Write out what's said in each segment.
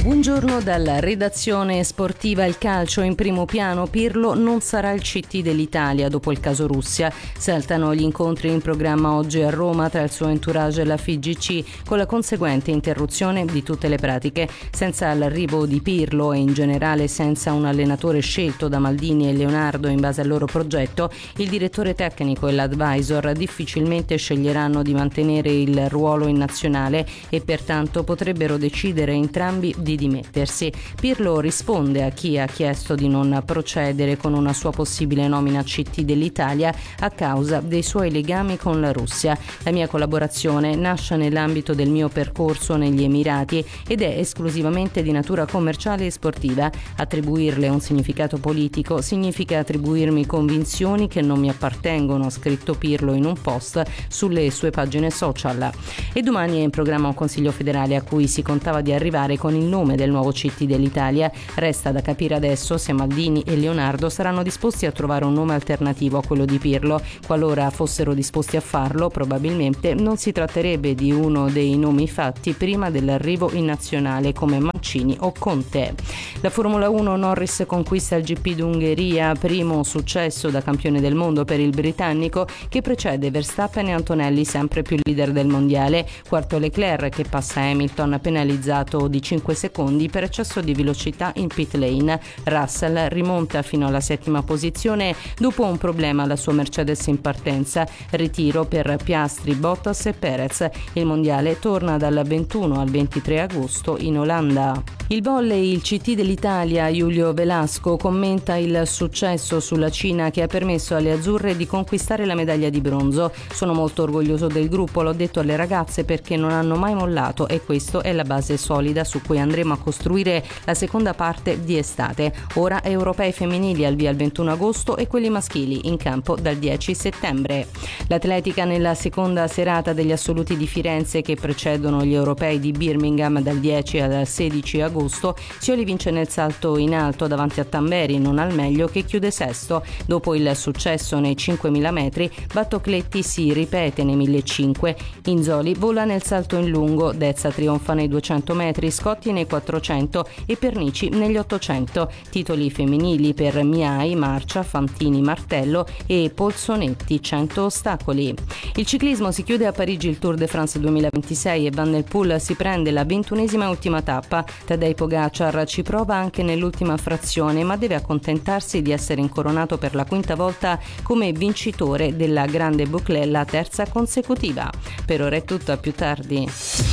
Buongiorno dalla redazione sportiva. Il calcio in primo piano. Pirlo non sarà il CT dell'Italia dopo il caso Russia. Saltano gli incontri in programma oggi a Roma tra il suo entourage e la FIGC, con la conseguente interruzione di tutte le pratiche. Senza l'arrivo di Pirlo e in generale senza un allenatore scelto da Maldini e Leonardo in base al loro progetto, il direttore tecnico e l'advisor difficilmente sceglieranno di mantenere il ruolo in nazionale e pertanto potrebbero decidere entrambi di dimettersi. Pirlo risponde a chi ha chiesto di non procedere con una sua possibile nomina CT dell'Italia a causa dei suoi legami con la Russia. La mia collaborazione nasce nell'ambito del mio percorso negli Emirati ed è esclusivamente di natura commerciale e sportiva. Attribuirle un significato politico significa attribuirmi convinzioni che non mi appartengono, ha scritto Pirlo in un post sulle sue pagine social. E domani è in programma un consiglio federale a cui si contava di arrivare con il nome del nuovo CT dell'Italia. Resta da capire adesso se Maldini e Leonardo saranno disposti a trovare un nome alternativo a quello di Pirlo. Qualora fossero disposti a farlo, probabilmente non si tratterebbe di uno dei nomi fatti prima dell'arrivo in nazionale come Mancini o Conte. La Formula 1, Norris conquista il GP d'Ungheria, primo successo da campione del mondo per il britannico che precede Verstappen e Antonelli, sempre più leader del mondiale. Quarto Leclerc che passa Hamilton penalizzato di 5 secondi per eccesso di velocità in pit lane. Russell rimonta fino alla settima posizione dopo un problema alla sua Mercedes in partenza. Ritiro per Piastri, Bottas e Perez. Il mondiale torna dal 21 al 23 agosto in Olanda. Il volley, il CT dell'Italia, Julio Velasco, commenta il successo sulla Cina che ha permesso alle azzurre di conquistare la medaglia di bronzo. Sono molto orgoglioso del gruppo, l'ho detto alle ragazze, perché non hanno mai mollato e questo è la base solida su cui andremo a costruire la seconda parte di estate. Ora europei femminili al via il 21 agosto e quelli maschili in campo dal 10 settembre. L'atletica nella seconda serata degli assoluti di Firenze che precedono gli europei di Birmingham dal 10 al 16 agosto. Scioli vince nel salto in alto davanti a Tamberi, non al meglio, che chiude sesto. Dopo il successo nei 5.000 metri, Battocletti si ripete nei 1.500. Inzoli vola nel salto in lungo, Dezza trionfa nei 200 metri, Scotti nei 400 e Pernici negli 800. Titoli femminili per Miai, Marcia, Fantini, Martello e Polsonetti, 100 ostacoli. Il ciclismo si chiude a Parigi il Tour de France 2026 e Van der Poel si prende la 21esima ultima tappa. Tadej Pogacar ci prova anche nell'ultima frazione, ma deve accontentarsi di essere incoronato per la quinta volta come vincitore della Grande Boucle, la terza consecutiva. Per ora è tutto, a più tardi.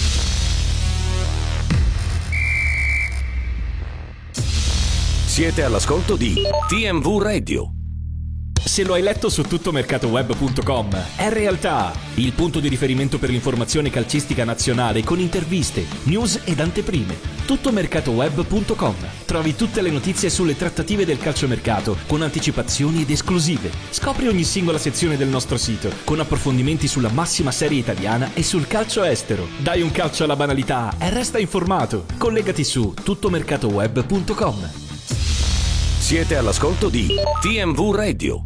Siete all'ascolto di TMV Radio. Se lo hai letto su tuttomercatoweb.com, è realtà! Il punto di riferimento per l'informazione calcistica nazionale con interviste, news ed anteprime. Tuttomercatoweb.com. Trovi tutte le notizie sulle trattative del calciomercato con anticipazioni ed esclusive. Scopri ogni singola sezione del nostro sito con approfondimenti sulla massima serie italiana e sul calcio estero. Dai un calcio alla banalità e resta informato. Collegati su tuttomercatoweb.com. Siete all'ascolto di TMV Radio.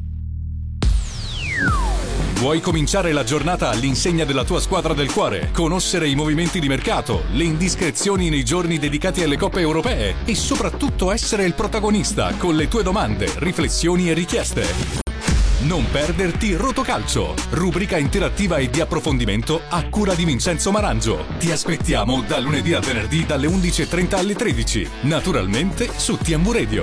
Vuoi cominciare la giornata all'insegna della tua squadra del cuore? Conoscere i movimenti di mercato, le indiscrezioni nei giorni dedicati alle coppe europee e soprattutto essere il protagonista con le tue domande, riflessioni e richieste. Non perderti Rotocalcio, rubrica interattiva e di approfondimento a cura di Vincenzo Marangio. Ti aspettiamo da lunedì a venerdì dalle 11.30 alle 13, naturalmente su TMV Radio.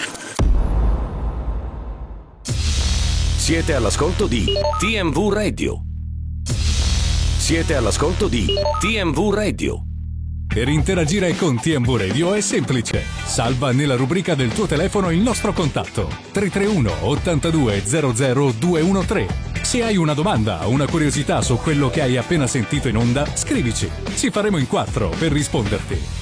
Siete all'ascolto di TMV Radio. Siete all'ascolto di TMV Radio. Per interagire con TMV Radio è semplice. Salva nella rubrica del tuo telefono il nostro contatto 331 82 00 213. Se hai una domanda o una curiosità su quello che hai appena sentito in onda, scrivici. Ci faremo in 4 per risponderti.